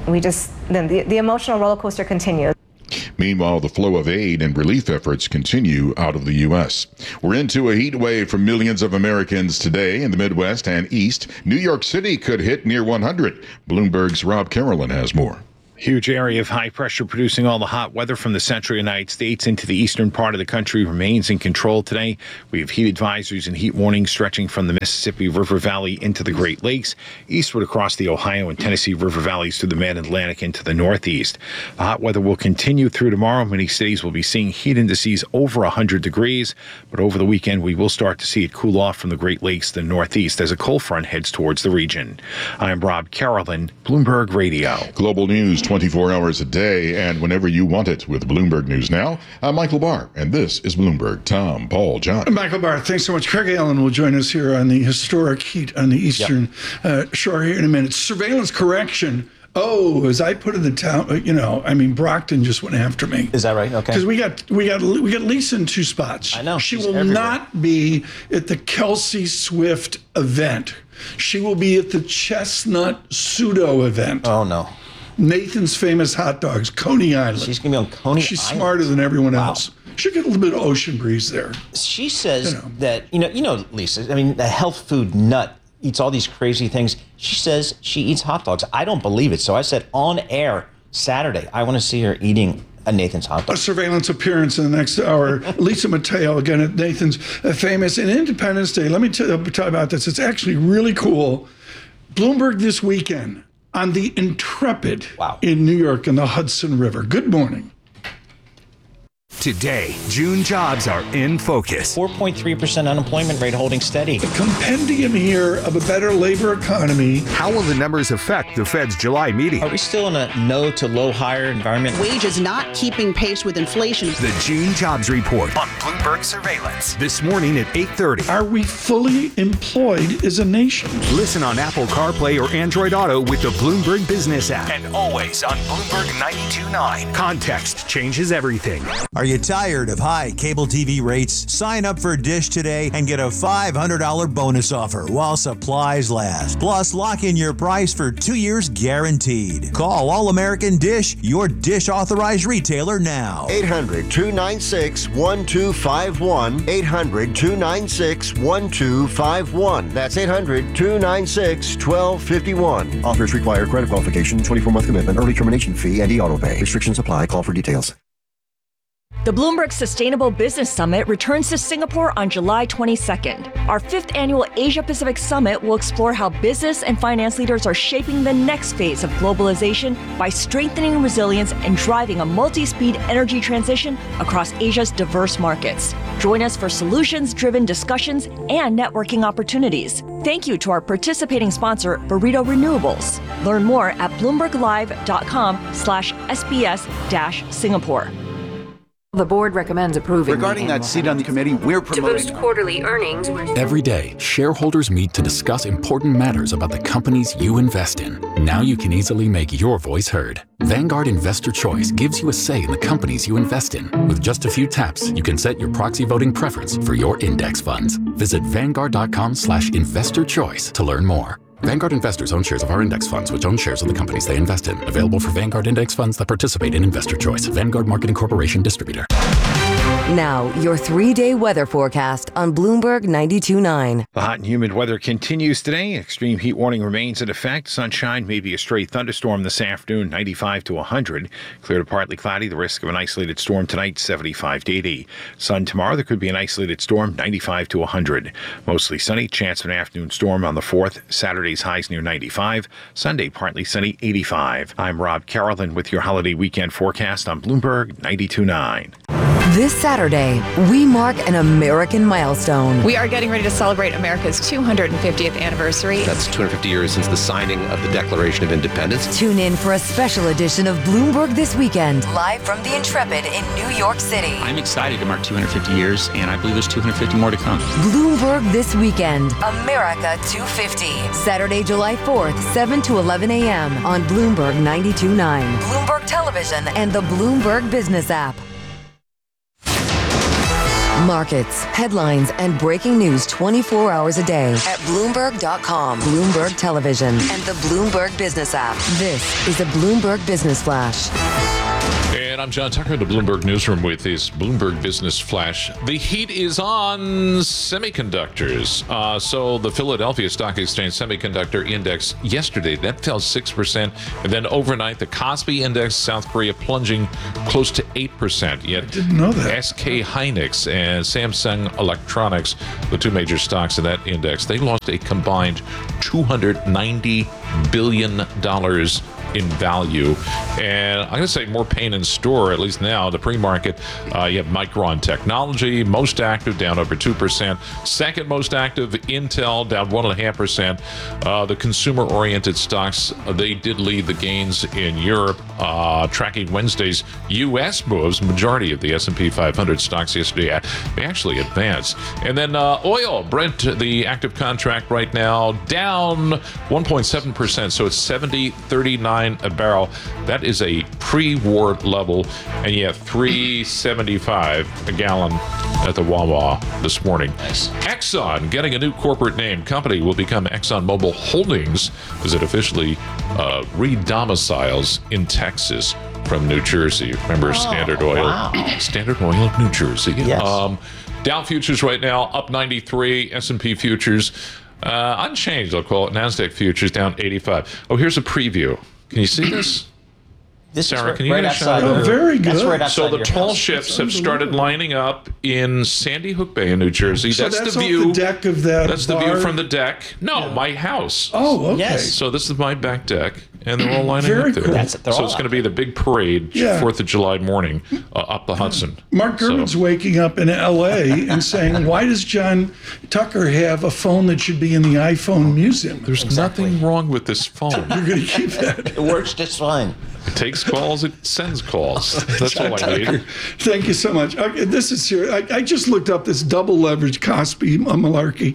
the emotional roller coaster continues. Meanwhile, the flow of aid and relief efforts continue out of the U.S. We're into a heat wave for millions of Americans today in the Midwest and East. New York City could hit near 100. Bloomberg's Rob Carolyn has more. Huge area of high pressure producing all the hot weather from the central United States into the eastern part of the country remains in control today. We have heat advisories and heat warnings stretching from the Mississippi River Valley into the Great Lakes, eastward across the Ohio and Tennessee River Valleys to the Mid-Atlantic into the Northeast. The hot weather will continue through tomorrow. Many cities will be seeing heat indices over 100 degrees, but over the weekend we will start to see it cool off from the Great Lakes to the Northeast as a cold front heads towards the region. I'm Rob Carolyn, Bloomberg Radio. Global news 24 hours a day and whenever you want it with Bloomberg News Now. I'm Michael Barr, and this is Bloomberg. Tom, Paul, John. Michael Barr, thanks so much. Craig Allen will join us here on the historic heat on the eastern shore here in a minute. Surveillance correction. Oh, as I put in the town, you know, I mean, Brockton just went after me. Is that right? Okay. Because we got Lisa in 2 spots. I know. She will not be at the Kelsey Swift event. She will be at the Chestnut Pseudo event. Oh, no. Nathan's Famous Hot Dogs, Coney Island. She's going to be on Coney Island. She's smarter than everyone else. She'll get a little bit of ocean breeze there. She says that, you know, Lisa, I mean, the health food nut eats all these crazy things. She says she eats hot dogs. I don't believe it. So I said on air Saturday, I want to see her eating a Nathan's hot dog. A surveillance appearance in the next hour. Lisa Mateo again at Nathan's Famous. And Independence Day, let me tell you about this. It's actually really cool. Bloomberg this weekend on the Intrepid in New York in the Hudson River. Good morning. Today, June jobs are in focus. 4.3% unemployment rate holding steady. The compendium here of a better labor economy. How will the numbers affect the Fed's July meeting? Are we still in a no to low hire environment? Wages not keeping pace with inflation. The June jobs report on Bloomberg Surveillance this morning at 8:30. Are we fully employed as a nation? Listen on Apple CarPlay or Android Auto with the Bloomberg Business app. And always on Bloomberg 92.9. Context changes everything. Are you tired of high cable TV rates? Sign up for Dish today and get a $500 bonus offer while supplies last. Plus, lock in your price for 2 years guaranteed. Call All American Dish, your Dish authorized retailer now. 800-296-1251. 800-296-1251. That's 800-296-1251. Offers require credit qualification, 24-month commitment, early termination fee, and e-auto pay. Restrictions apply. Call for details. The Bloomberg Sustainable Business Summit returns to Singapore on July 22nd. Our 5th annual Asia-Pacific Summit will explore how business and finance leaders are shaping the next phase of globalization by strengthening resilience and driving a multi-speed energy transition across Asia's diverse markets. Join us for solutions-driven discussions and networking opportunities. Thank you to our participating sponsor, Burrito Renewables. Learn more at bloomberglive.com/SBS-Singapore. The board recommends approving. Regarding that seat on the committee, we're promoting. To boost quarterly earnings. Every day, shareholders meet to discuss important matters about the companies you invest in. Now you can easily make your voice heard. Vanguard Investor Choice gives you a say in the companies you invest in. With just a few taps, you can set your proxy voting preference for your index funds. Visit Vanguard.com/investorchoice to learn more. Vanguard investors own shares of our index funds, which own shares of the companies they invest in. Available for Vanguard index funds that participate in Investor Choice. Vanguard Marketing Corporation Distributor. Now, your 3-day weather forecast on Bloomberg 92.9. The hot and humid weather continues today. Extreme heat warning remains in effect. Sunshine, maybe a stray thunderstorm this afternoon, 95 to 100. Clear to partly cloudy. The risk of an isolated storm tonight, 75 to 80. Sun tomorrow, there could be an isolated storm, 95 to 100. Mostly sunny. Chance of an afternoon storm on the 4th. Saturday's highs near 95. Sunday, partly sunny, 85. I'm Rob Carolyn with your holiday weekend forecast on Bloomberg 92.9. This Saturday, we mark an American milestone. We are getting ready to celebrate America's 250th anniversary. That's 250 years since the signing of the Declaration of Independence. Tune in for a special edition of Bloomberg This Weekend, live from the Intrepid in New York City. I'm excited to mark 250 years, and I believe there's 250 more to come. Bloomberg This Weekend, America 250. Saturday, July 4th, 7 to 11 a.m. on Bloomberg 92.9, Bloomberg Television, and the Bloomberg Business app. Markets, headlines, and breaking news 24 hours a day at Bloomberg.com, Bloomberg Television, and the Bloomberg Business app. This is a Bloomberg Business Flash. And I'm John Tucker in the Bloomberg Newsroom with this Bloomberg Business Flash. The heat is on semiconductors. So the Philadelphia Stock Exchange Semiconductor Index yesterday, that fell 6%. And then overnight, the Kospi Index, South Korea, plunging close to 8%. Yet, I didn't know that. SK Hynix and Samsung Electronics, the two major stocks in that index, they lost a combined $290 billion in value. And I'm going to say more pain in store, at least now, the pre-market. You have Micron Technology, most active, down over 2%. Second most active, Intel, down 1.5%. The consumer-oriented stocks, they did lead the gains in Europe. Tracking Wednesday's U.S. moves, majority of the S&P 500 stocks yesterday, they actually advanced. And then oil, Brent, the active contract right now, down 1.7%. So it's $70.39 a barrel. That is a pre-war level, and yet $3.75 a gallon at the Wawa this morning. Nice. Exxon getting a new corporate name. Company will become ExxonMobil Holdings as it officially re-domiciles in Texas from New Jersey. Remember Standard Oil? Wow. Standard Oil of New Jersey. Yes. Dow futures right now up 93. S&P futures unchanged, I'll call it. NASDAQ futures down 85. Oh, here's a preview. Can you see this? This Sarah, is can you right get a outside. shot? Oh, very good. That's right outside So the your tall house. ships have started lining up in Sandy Hook Bay in New Jersey. So that's that's the off view. the deck of that That's the bar? view from the deck. No, my house. Oh, okay. Yes. So this is my back deck, and they're all lining Very up there. cool. They're So all it's going to up be the big parade, Yeah. 4th of July morning, up the Hudson. Mark Gurman's waking up in L.A. and saying, why does John Tucker have a phone that should be in the iPhone museum? There's nothing wrong with this phone. You're going to keep that. It works just fine. It takes calls, it sends calls. That's John all I Tucker, need. Thank you so much. Okay, this is serious. I just looked up this double leverage Kospi malarkey.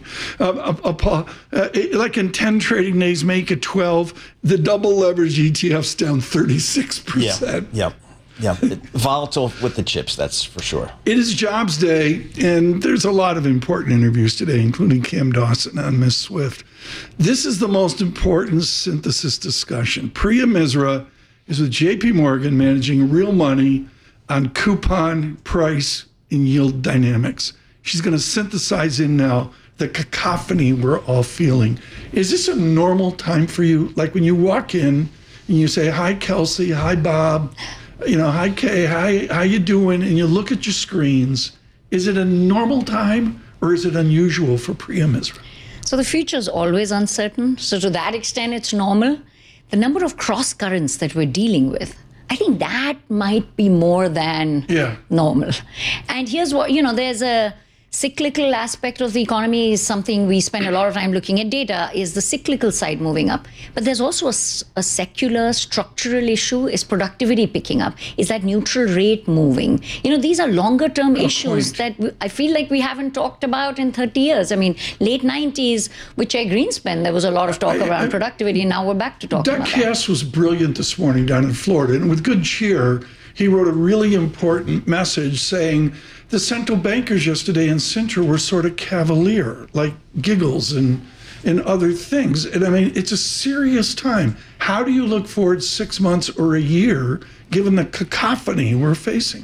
Like in 10 trading days, make it 12. The double leverage ETF's down 36%. Yep. Volatile with the chips, that's for sure. It is Jobs Day, and there's a lot of important interviews today, including Cam Dawson on Miss Swift. This is the most important synthesis discussion. Priya Misra is with JP Morgan, managing real money on coupon, price, and yield dynamics. She's going to synthesize in now the cacophony we're all feeling. Is this a normal time for you? Like when you walk in and you say, hi, Kelsey, hi, Bob, hi, Kay, hi, how you doing? And you look at your screens. Is it a normal time or is it unusual for Priya Misra? So the future is always uncertain. So to that extent, it's normal. The number of cross currents that we're dealing with, I think that might be more than normal. And here's what, there's a cyclical aspect of the economy is something we spend a lot of time looking at data, is the cyclical side moving up. But there's also a secular structural issue, is productivity picking up? Is that neutral rate moving? These are longer term issues that I feel like we haven't talked about in 30 years. I mean, late 90s with Jay Greenspan, there was a lot of talk around productivity, and now we're back to talking about that. Doug Cass was brilliant this morning down in Florida, and with good cheer, he wrote a really important message saying the central bankers yesterday in Sintra were sort of cavalier, like giggles and other things. And I mean, it's a serious time. How do you look forward 6 months or a year, given the cacophony we're facing?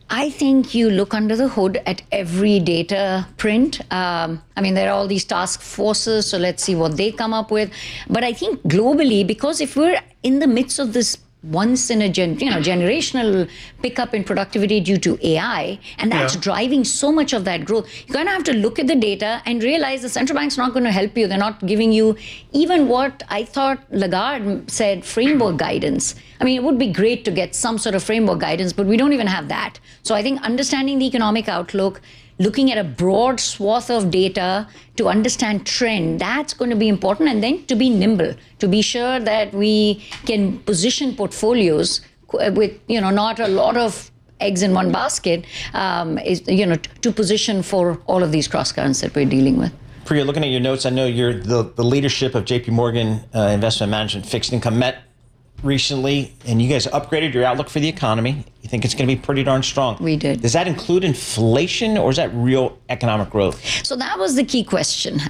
I think you look under the hood at every data print. There are all these task forces, so let's see what they come up with. But I think globally, because if we're in the midst of this once in a generational pickup in productivity due to AI, and that's driving so much of that growth, you're going to have to look at the data and realize the central bank's not going to help you. They're not giving you even what I thought Lagarde said, framework guidance. It would be great to get some sort of framework guidance, but we don't even have that. So I think understanding the economic outlook, looking at a broad swath of data to understand trend, that's going to be important. And then to be nimble, to be sure that we can position portfolios with, not a lot of eggs in one basket, to position for all of these cross currents that we're dealing with. Priya, looking at your notes, I know you're the leadership of JP Morgan Investment Management Fixed Income met recently, and you guys upgraded your outlook for the economy. You think it's going to be pretty darn strong. We did. Does that include inflation, or is that real economic growth? So that was the key question.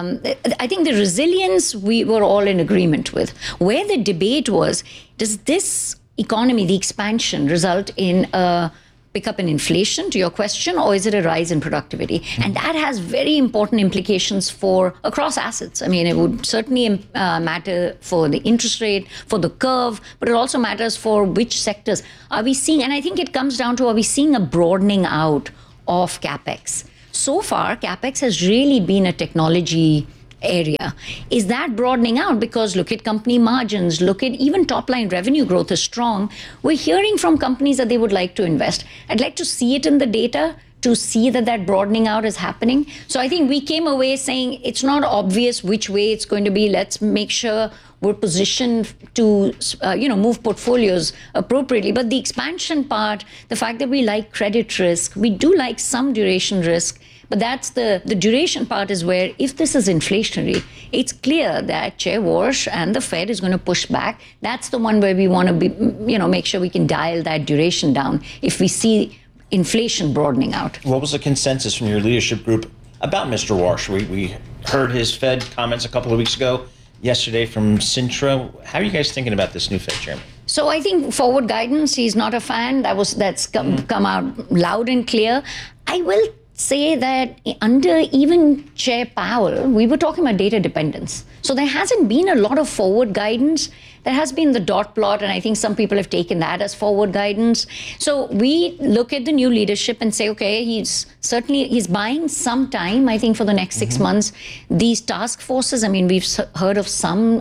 I think the resilience we were all in agreement with. Where the debate was, does this economy, the expansion, result in a pickup in inflation, to your question, or is it a rise in productivity? And that has very important implications for across assets. It would certainly matter for the interest rate, for the curve, but it also matters for which sectors are we seeing. And I think it comes down to, are we seeing a broadening out of CapEx? So far, CapEx has really been a technology area. Is that broadening out? Because look at company margins, look at even top line revenue growth is strong. We're hearing from companies that they would like to invest. I'd like to see it in the data to see that broadening out is happening. So I think we came away saying it's not obvious which way it's going to be. Let's make sure we're positioned to move portfolios appropriately. But the expansion part, the fact that we like credit risk, we do like some duration risk. But that's the duration part is where, if this is inflationary, it's clear that Chair Warsh and the Fed is going to push back. That's the one where we want to be, make sure we can dial that duration down if we see inflation broadening out. What was the consensus from your leadership group about Mr. Warsh? We heard his Fed comments a couple of weeks ago, yesterday from Sintra. How are you guys thinking about this new Fed chairman? So I think forward guidance, he's not a fan. That's come out loud and clear. I will say that under even Chair Powell, we were talking about data dependence. So there hasn't been a lot of forward guidance. There has been the dot plot, and I think some people have taken that as forward guidance. So we look at the new leadership and say, okay, he's buying some time, I think, for the next 6 months. These task forces, we've heard of some,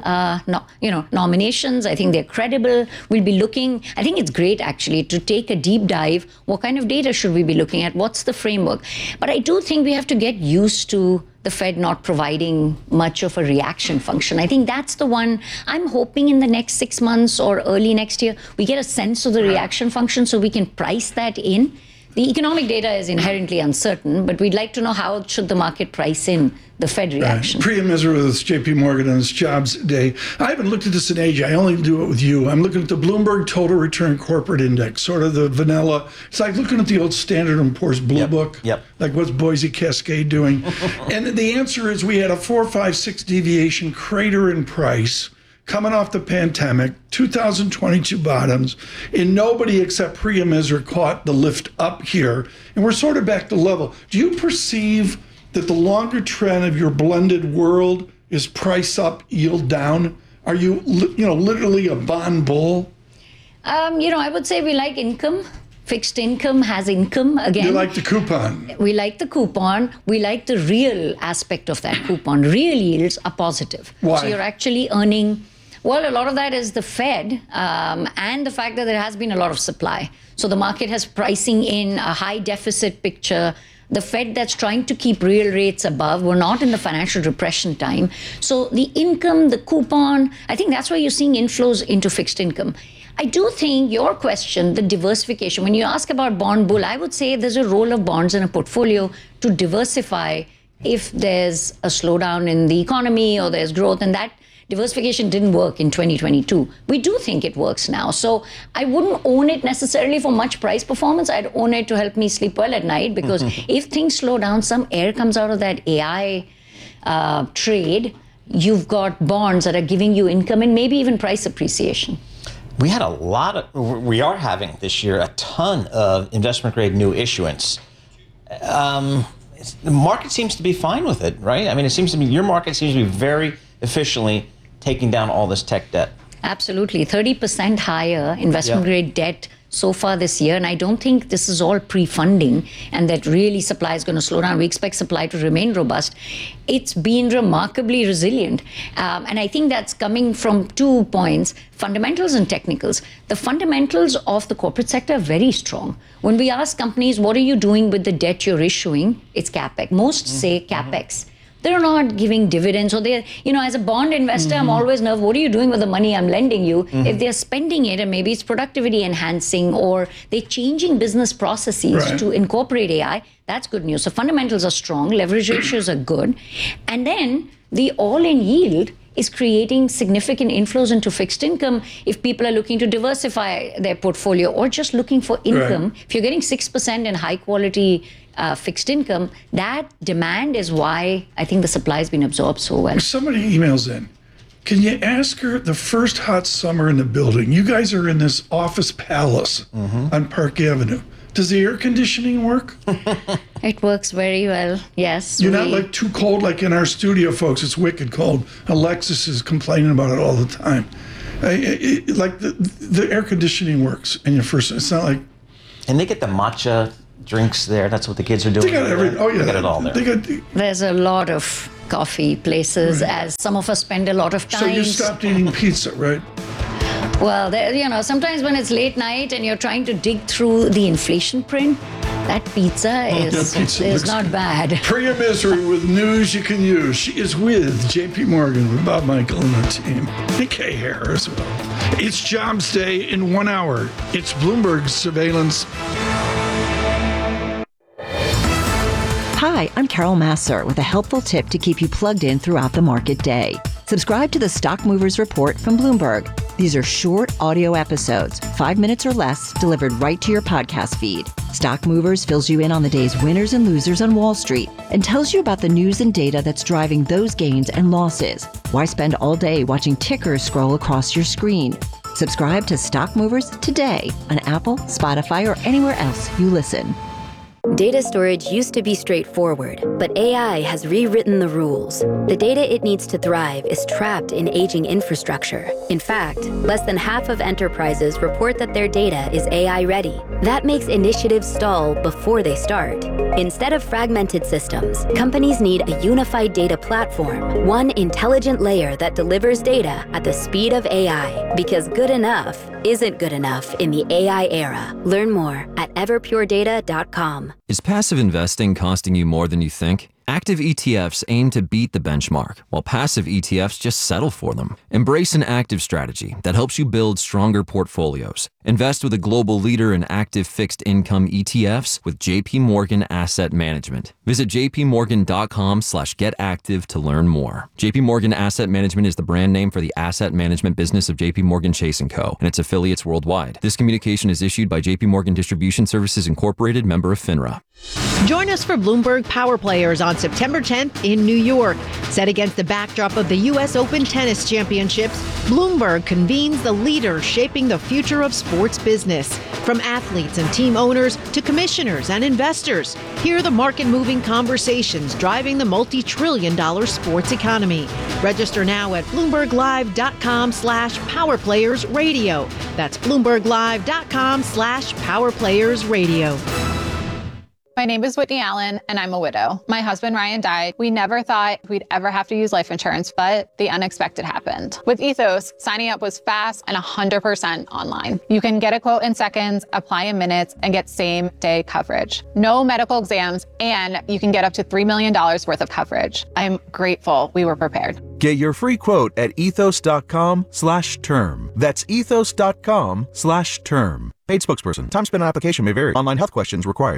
nominations. I think they're credible. We'll be looking, I think it's great, actually, to take a deep dive. What kind of data should we be looking at? What's the framework? But I do think we have to get used to the Fed not providing much of a reaction function. I think that's the one I'm hoping in the next 6 months or early next year, we get a sense of the reaction function so we can price that in. The economic data is inherently uncertain, but we'd like to know how should the market price in the Fed reaction. Priya Misra with JP Morgan on his Jobs Day. I haven't looked at this in Asia. I only do it with you. I'm looking at the Bloomberg Total Return Corporate Index, sort of the vanilla. It's like looking at the old Standard & Poor's Blue Book. Like what's Boise Cascade doing? And the answer is we had a 4, 5, 6 deviation crater in price coming off the pandemic, 2022 bottoms, and nobody except Priya Misra caught the lift up here, and we're sort of back to level. Do you perceive that the longer trend of your blended world is price up, yield down? Are you, literally a bond bull? I would say we like income. Fixed income has income again. You like the coupon. We like the coupon. We like the real aspect of that coupon. Real yields are positive. Why? So you're actually earning. Well, a lot of that is the Fed and the fact that there has been a lot of supply. So the market has pricing in a high deficit picture. The Fed that's trying to keep real rates above. We're not in the financial depression time. So the income, the coupon, I think that's why you're seeing inflows into fixed income. I do think your question, the diversification, when you ask about bond bull, I would say there's a role of bonds in a portfolio to diversify if there's a slowdown in the economy or there's growth, and that diversification didn't work in 2022. We do think it works now. So I wouldn't own it necessarily for much price performance. I'd own it to help me sleep well at night, because if things slow down, some air comes out of that AI trade, you've got bonds that are giving you income and maybe even price appreciation. We are having this year a ton of investment grade new issuance. The market seems to be fine with it, right? I mean, it seems to be your market seems to be very efficiently taking down all this tech debt. Absolutely. 30% higher investment grade debt so far this year. And I don't think this is all pre-funding and that really supply is going to slow down. We expect supply to remain robust. It's been remarkably resilient. And I think that's coming from 2 points, fundamentals and technicals. The fundamentals of the corporate sector are very strong. When we ask companies, what are you doing with the debt you're issuing? It's CapEx. Most say CapEx. They're not giving dividends, or they're, as a bond investor, I'm always nervous. What are you doing with the money I'm lending you? If they're spending it, and maybe it's productivity enhancing, or they're changing business processes to incorporate AI, that's good news. So fundamentals are strong, leverage ratios are good. And then the all-in yield is creating significant inflows into fixed income if people are looking to diversify their portfolio or just looking for income. If you're getting 6% in high quality fixed income, that demand is why I think the supply has been absorbed so well. Somebody emails in. Can you ask her the first hot summer in the building? You guys are in this office palace on Park Avenue. Does the air conditioning work? It works very well, yes. You're not like too cold like in our studio, folks. It's wicked cold. Alexis is complaining about it all the time. Like the air conditioning works in your first, it's not like. And they get the matcha drinks there. That's what the kids are doing. They got everything. Oh, yeah. They got it all there. There's a lot of coffee places, as some of us spend a lot of time. So you stopped eating pizza, right? Well, sometimes when it's late night and you're trying to dig through the inflation print, that pizza is not bad. Priya Misri with news you can use. She is with J.P. Morgan, with Bob Michael and the team. And Kay Hare as well. It's Jobs Day in 1 hour. It's Bloomberg Surveillance. Hi, I'm Carol Massar with a helpful tip to keep you plugged in throughout the market day. Subscribe to the Stock Movers Report from Bloomberg. These are short audio episodes, 5 minutes or less, delivered right to your podcast feed. Stock Movers fills you in on the day's winners and losers on Wall Street and tells you about the news and data that's driving those gains and losses. Why spend all day watching tickers scroll across your screen? Subscribe to Stock Movers today on Apple, Spotify, or anywhere else you listen. Data storage used to be straightforward, but AI has rewritten the rules. The data it needs to thrive is trapped in aging infrastructure. In fact, less than half of enterprises report that their data is AI ready. That makes initiatives stall before they start. Instead of fragmented systems, companies need a unified data platform, one intelligent layer that delivers data at the speed of AI. Because good enough isn't good enough in the AI era. Learn more at everpuredata.com. Is passive investing costing you more than you think? Active ETFs aim to beat the benchmark, while passive ETFs just settle for them. Embrace an active strategy that helps you build stronger portfolios. Invest with a global leader in active fixed income ETFs with JP Morgan Asset Management. Visit jpmorgan.com/getactive to learn more. JP Morgan Asset Management is the brand name for the asset management business of JP Morgan Chase & Co. and its affiliates worldwide. This communication is issued by JP Morgan Distribution Services Incorporated, member of FINRA. Join us for Bloomberg Power Players on September 10th in New York. Set against the backdrop of the U.S. Open Tennis Championships, Bloomberg convenes the leaders shaping the future of sports business. From athletes and team owners to commissioners and investors, hear the market-moving conversations driving the multi-trillion-dollar sports economy. Register now at BloombergLive.com/PowerPlayersRadio. That's BloombergLive.com/PowerPlayersRadio. My name is Whitney Allen, and I'm a widow. My husband, Ryan, died. We never thought we'd ever have to use life insurance, but the unexpected happened. With Ethos, signing up was fast and 100% online. You can get a quote in seconds, apply in minutes, and get same-day coverage. No medical exams, and you can get up to $3 million worth of coverage. I'm grateful we were prepared. Get your free quote at ethos.com/term. That's ethos.com/term. Paid spokesperson. Time spent on application may vary. Online health questions required.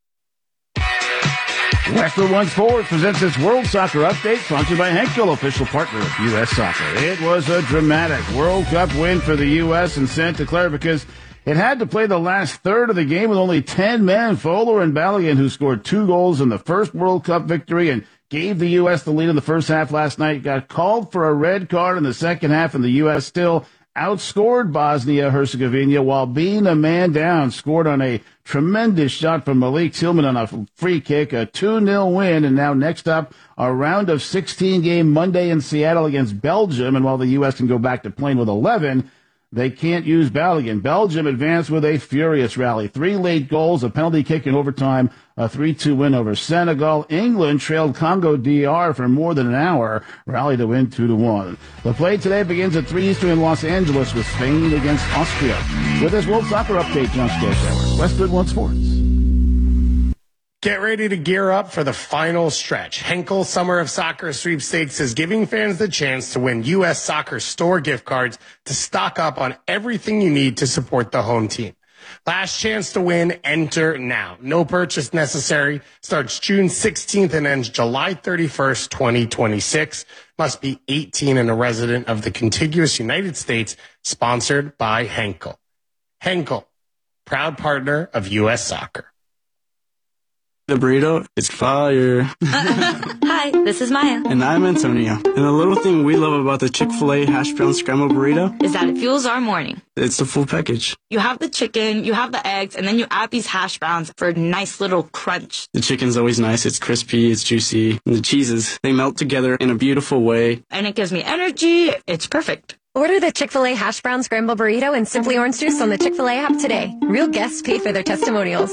Westwood One Sports presents its World Soccer Update, sponsored by Henkel, official partner of U.S. Soccer. It was a dramatic World Cup win for the U.S. in Santa Clara because it had to play the last third of the game with only 10 men. Fowler and Balogun, who scored 2 goals in the first World Cup victory and gave the U.S. the lead in the first half last night, got called for a red card in the second half, and the U.S. still outscored Bosnia-Herzegovina while being a man down, scored on a tremendous shot from Malik Tillman on a free kick, a 2-0 win, and now next up, a round of 16 game Monday in Seattle against Belgium, and while the U.S. can go back to playing with 11, they can't use Balogun. Belgium advanced with a furious rally. 3 late goals, a penalty kick in overtime, a 3-2 win over Senegal. England trailed Congo DR for more than an hour, rallied to win 2-1. The play today begins at 3 Eastern in Los Angeles with Spain against Austria. With this World Soccer Update, John Scashauer, Westwood One Sports. Get ready to gear up for the final stretch. Henkel Summer of Soccer Sweepstakes is giving fans the chance to win U.S. Soccer store gift cards to stock up on everything you need to support the home team. Last chance to win, enter now. No purchase necessary. Starts June 16th and ends July 31st, 2026. Must be 18 and a resident of the contiguous United States. Sponsored by Henkel. Henkel, proud partner of U.S. Soccer. The burrito is fire. Hi, this is Maya. And I'm Antonio. And the little thing we love about the Chick-fil-A hash brown scrambled burrito is that it fuels our morning. It's the full package. You have the chicken, you have the eggs, and then you add these hash browns for a nice little crunch. The chicken's always nice. It's crispy, it's juicy. And the cheeses, they melt together in a beautiful way. And it gives me energy. It's perfect. Order the Chick-fil-A hash brown scrambled burrito and Simply Orange Juice on the Chick-fil-A app today. Real guests pay for their testimonials.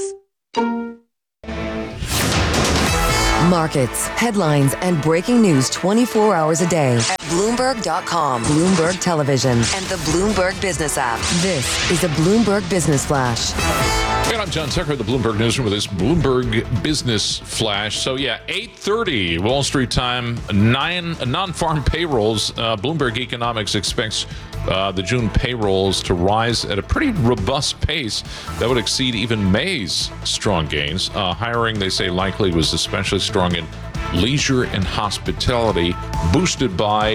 Markets, headlines, and breaking news 24 hours a day at Bloomberg.com, Bloomberg Television, and the Bloomberg Business app. This is a Bloomberg Business Flash. And I'm John Tucker, the Bloomberg Newsroom, with this Bloomberg Business Flash. So, 8:30 Wall Street time, 9 non-farm payrolls. Bloomberg Economics expects the June payrolls to rise at a pretty robust pace that would exceed even May's strong gains. Hiring, they say, likely was especially strong in leisure and hospitality, boosted by